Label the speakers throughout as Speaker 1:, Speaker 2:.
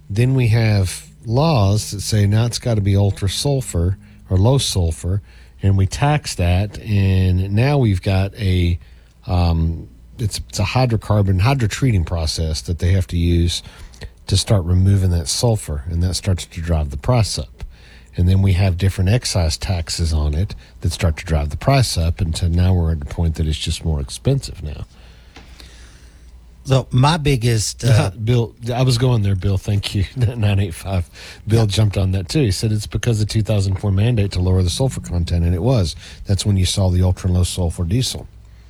Speaker 1: Then we have laws that say now it's got to be ultra sulfur or low sulfur, and we tax that. And now we've got it's a hydrotreating process that they have to use to start removing that sulfur, and that starts to drive the price up. And then we have different excise taxes on it that start to drive the price up until now we're at the point that it's just more expensive now.
Speaker 2: So my biggest...
Speaker 1: Bill, I was going there, Bill. Thank you. 985. Bill jumped on that too. He said it's because of the 2004 mandate to lower the sulfur content, and it was. That's when you saw the ultra low sulfur diesel.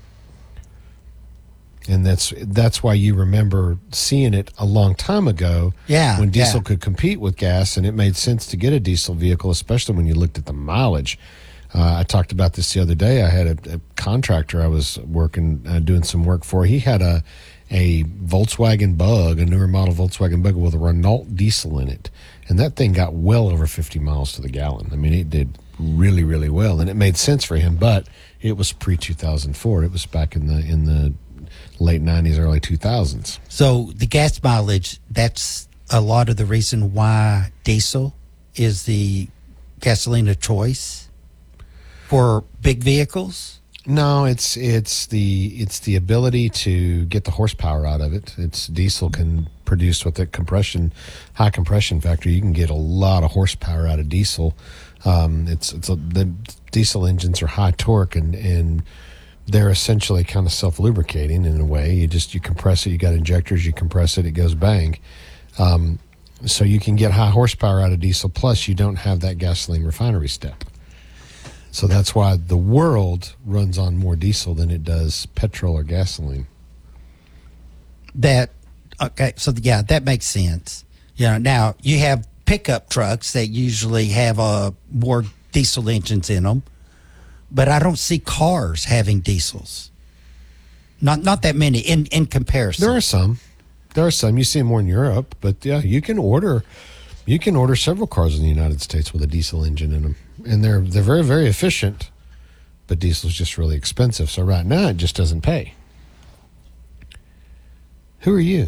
Speaker 1: And that's why you remember seeing it a long time ago when diesel could compete with gas, and it made sense to get a diesel vehicle, especially when you looked at the mileage. I talked about this the other day. I had a contractor I was working, doing some work for. He had a Volkswagen Bug, a newer model Volkswagen Bug with a Renault diesel in it. And that thing got well over 50 miles to the gallon. I mean, it did really, really well, and it made sense for him, but it was pre-2004. It was back in the late 90s, early 2000s.
Speaker 2: So the gas mileage, that's a lot of the reason why diesel is the gasoline of choice for big vehicles?
Speaker 1: No, it's the ability to get the horsepower out of it. Diesel can produce with the high compression factor. You can get a lot of horsepower out of diesel. The diesel engines are high torque and they're essentially kind of self-lubricating in a way. You compress it, you got injectors, you compress it, it goes bang. So you can get high horsepower out of diesel, plus you don't have that gasoline refinery step. So that's why the world runs on more diesel than it does petrol or gasoline.
Speaker 2: That makes sense. Now you have pickup trucks that usually have more diesel engines in them. But I don't see cars having diesels. Not that many in comparison.
Speaker 1: There are some. You see them more in Europe, but yeah, you can order several cars in the United States with a diesel engine in them, and they're very, very efficient. But diesel's just really expensive. So right now it just doesn't pay. Who are you?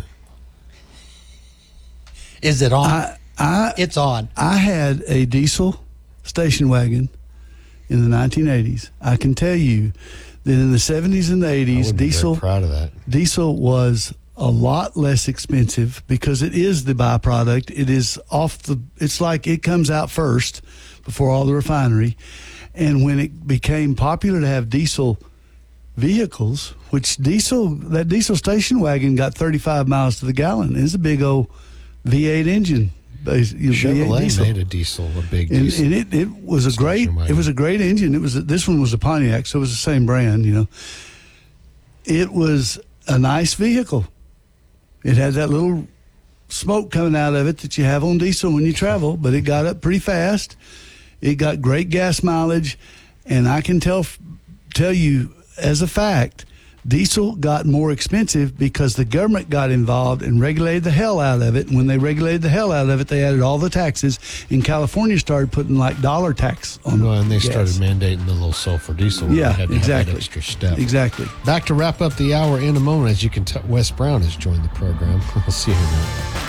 Speaker 2: Is it on? It's on.
Speaker 3: I had a diesel station wagon in the 1980s. I can tell you that in the 70s and the 80s, diesel,
Speaker 1: very proud of that.
Speaker 3: Diesel was a lot less expensive because it is the byproduct. It is it's like it comes out first before all the refinery. And when it became popular to have diesel vehicles, that diesel station wagon got 35 miles to the gallon. It's a big old V8 engine.
Speaker 1: Chevrolet made a big diesel,
Speaker 3: and it was a great engine. This one was a Pontiac, so it was the same brand. It was a nice vehicle. It had that little smoke coming out of it that you have on diesel when you travel, but it got up pretty fast. It got great gas mileage, and I can tell you as a fact, diesel got more expensive because the government got involved and regulated the hell out of it. And when they regulated the hell out of it, they added all the taxes. And California started putting like dollar tax on
Speaker 1: and they
Speaker 3: gas.
Speaker 1: started mandating the low sulfur diesel.
Speaker 3: Yeah,
Speaker 1: had to
Speaker 3: exactly.
Speaker 1: Have that extra step.
Speaker 3: Exactly.
Speaker 1: Back to wrap up the hour in a moment. As you can tell, Wes Brown has joined the program. We'll see you in a minute.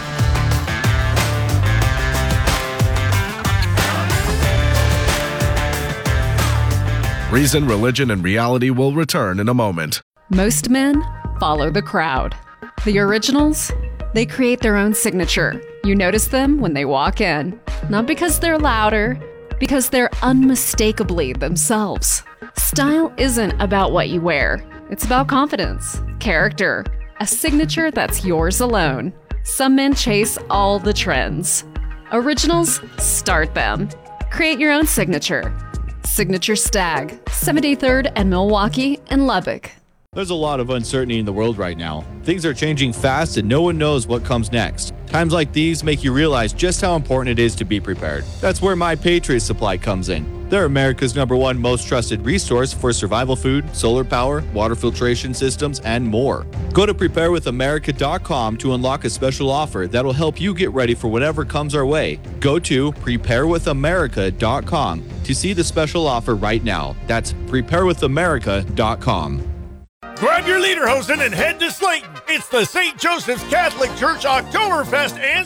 Speaker 4: Reason, Religion, and Reality will return in a moment.
Speaker 5: Most men follow the crowd. The originals, they create their own signature. You notice them when they walk in. Not because they're louder, because they're unmistakably themselves. Style isn't about what you wear. It's about confidence, character, a signature that's yours alone. Some men chase all the trends. Originals, start them. Create your own signature. Signature Stag, 73rd and Milwaukee and Lubbock.
Speaker 6: There's a lot of uncertainty in the world right now. Things are changing fast and no one knows what comes next. Times like these make you realize just how important it is to be prepared. That's where My Patriot Supply comes in. They're America's #1 most trusted resource for survival food, solar power, water filtration systems, and more. Go to preparewithamerica.com to unlock a special offer that'll help you get ready for whatever comes our way. Go to preparewithamerica.com to see the special offer right now. That's preparewithamerica.com.
Speaker 7: Grab your lederhosen and head to Slayton. It's the St. Joseph's Catholic Church Oktoberfest and